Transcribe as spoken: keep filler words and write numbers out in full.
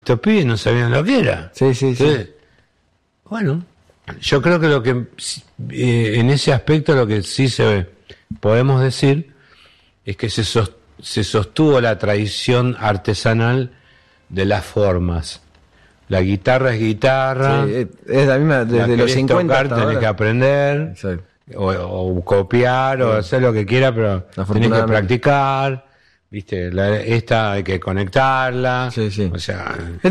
Estos pibes no sabían lo que era. Sí, sí, sí. Entonces, bueno, yo creo que lo que eh, en ese aspecto lo que sí se podemos decir es que se, sos, se sostuvo la tradición artesanal de las formas. La guitarra es guitarra. Sí, es la misma desde la los cincuenta tocar, hasta tenés ahora. que aprender. Exacto. O, o copiar o hacer lo que quiera, pero tenés que practicar, viste, la, esta hay que conectarla, sí, sí. o sea